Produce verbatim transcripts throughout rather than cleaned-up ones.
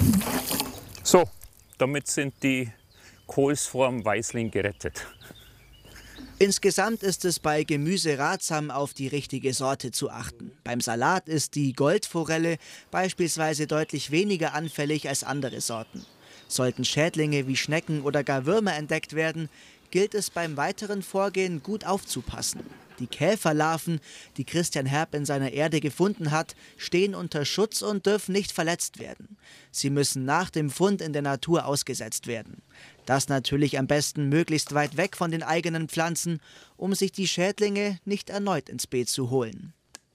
So, damit sind die Kohls vorm Weißling gerettet. Insgesamt ist es bei Gemüse ratsam, auf die richtige Sorte zu achten. Beim Salat ist die Goldforelle beispielsweise deutlich weniger anfällig als andere Sorten. Sollten Schädlinge wie Schnecken oder gar Würmer entdeckt werden, gilt es beim weiteren Vorgehen gut aufzupassen. Die Käferlarven, die Christian Herb in seiner Erde gefunden hat, stehen unter Schutz und dürfen nicht verletzt werden. Sie müssen nach dem Fund in der Natur ausgesetzt werden. Das natürlich am besten möglichst weit weg von den eigenen Pflanzen, um sich die Schädlinge nicht erneut ins Beet zu holen.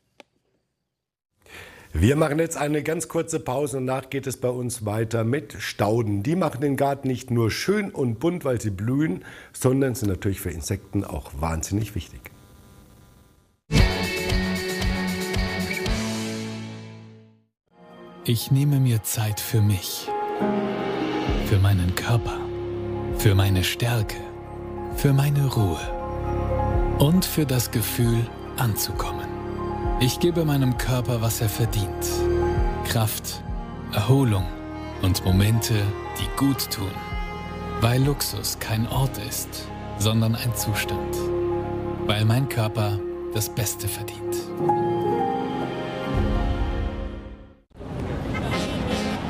Wir machen jetzt eine ganz kurze Pause und danach geht es bei uns weiter mit Stauden. Die machen den Garten nicht nur schön und bunt, weil sie blühen, sondern sind natürlich für Insekten auch wahnsinnig wichtig. Ich nehme mir Zeit für mich, für meinen Körper, für meine Stärke, für meine Ruhe und für das Gefühl, anzukommen. Ich gebe meinem Körper, was er verdient. Kraft, Erholung und Momente, die gut tun. Weil Luxus kein Ort ist, sondern ein Zustand. Weil mein Körper das Beste verdient.